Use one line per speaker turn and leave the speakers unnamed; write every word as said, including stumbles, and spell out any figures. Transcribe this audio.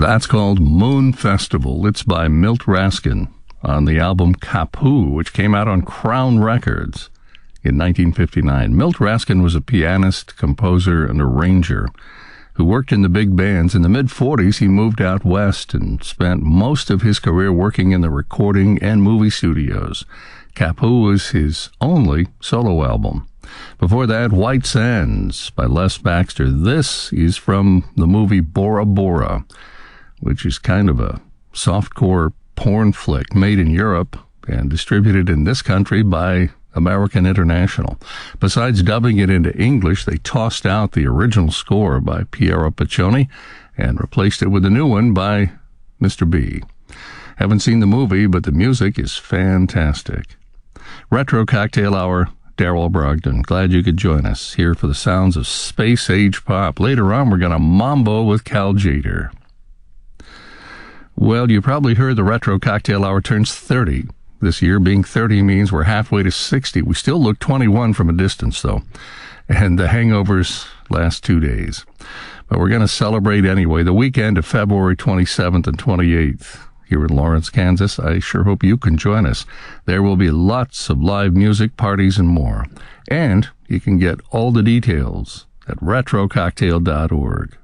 That's called Moon Festival. It's by Milt Raskin on the album Kapu, which came out on Crown Records in nineteen fifty-nine. Milt Raskin was a pianist, composer, and arranger who worked in the big bands. In the mid-forties, he moved out west and spent most of his career working in the recording and movie studios. Kapu was his only solo album. Before that, White Sands by Les Baxter. This is from the movie Bora Bora, which is kind of a softcore porn flick made in Europe and distributed in this country by American International. Besides dubbing it into English, they tossed out the original score by Piero Piccioni and replaced it with a new one by Mister B. Haven't seen the movie, but the music is fantastic. Retro Cocktail Hour, Daryl Brogdon. Glad you could join us here for the sounds of space age pop. Later on, we're going to mambo with Cal Jader. Well, you probably heard the Retro Cocktail Hour turns thirty this year. Being thirty means we're halfway to sixty. We still look twenty-one from a distance, though. And the hangovers last two days. But we're going to celebrate anyway. The weekend of February twenty-seventh and twenty-eighth here in Lawrence, Kansas. I sure hope you can join us. There will be lots of live music, parties, and more. And you can get all the details at retro cocktail dot org.